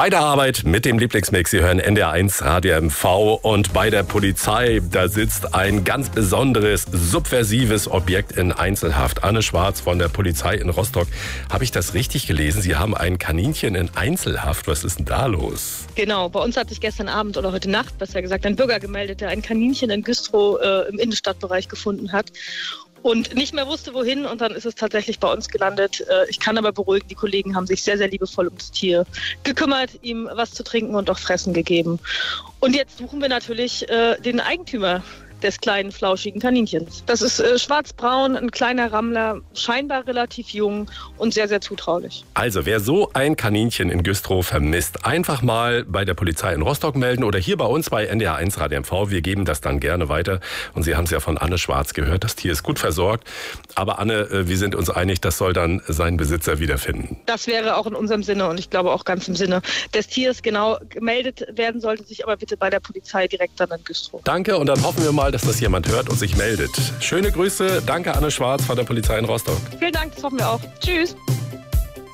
Bei der Arbeit mit dem Lieblingsmix, Sie hören NDR1 Radio MV, und bei der Polizei, da sitzt ein ganz besonderes, subversives Objekt in Einzelhaft. Anne Schwarz von der Polizei in Rostock. Habe ich das richtig gelesen? Sie haben ein Kaninchen in Einzelhaft. Was ist denn da los? Genau, bei uns hat sich gestern Abend oder heute Nacht, besser gesagt, ein Bürger gemeldet, der ein Kaninchen in Güstrow im Innenstadtbereich gefunden hat und nicht mehr wusste, wohin, und dann ist es tatsächlich bei uns gelandet. Ich kann aber beruhigen, die Kollegen haben sich sehr, sehr liebevoll um das Tier gekümmert, ihm was zu trinken und auch Fressen gegeben. Und jetzt suchen wir natürlich den Eigentümer des kleinen, flauschigen Kaninchens. Das ist schwarzbraun, ein kleiner Rammler, scheinbar relativ jung und sehr, sehr zutraulich. Also, wer so ein Kaninchen in Güstrow vermisst, einfach mal bei der Polizei in Rostock melden oder hier bei uns bei NDR1 Radio MV. Wir geben das dann gerne weiter. Und Sie haben es ja von Anne Schwarz gehört, das Tier ist gut versorgt. Aber Anne, wir sind uns einig, das soll dann seinen Besitzer wiederfinden. Das wäre auch in unserem Sinne und ich glaube auch ganz im Sinne des Tiers. Genau, gemeldet werden sollte sich aber bitte bei der Polizei direkt dann in Güstrow. Danke, und dann hoffen wir mal, dass das jemand hört und sich meldet. Schöne Grüße. Danke, Anne Schwarz von der Polizei in Rostock. Vielen Dank, das hoffen wir auch. Tschüss.